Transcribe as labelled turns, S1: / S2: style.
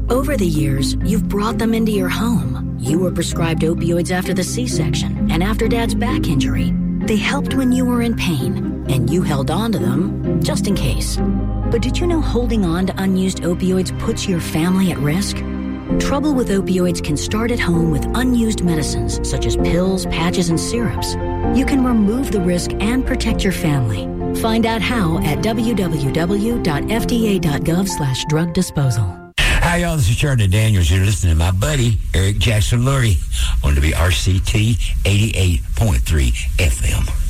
S1: Over the years, you've brought them into your home. You were prescribed opioids after the C-section and after Dad's back injury. They helped when you were in pain, and you held on to them just in case. But did you know holding on to unused opioids puts your family at risk? Trouble with opioids can start at home with unused medicines such as pills, patches, and syrups. You can remove the risk and protect your family. Find out how at www.fda.gov/drug disposal.
S2: Hi, y'all. This is Charlie Daniels. You're listening to my buddy, Eric Jackson Lurie, on WRCT 88.3 FM.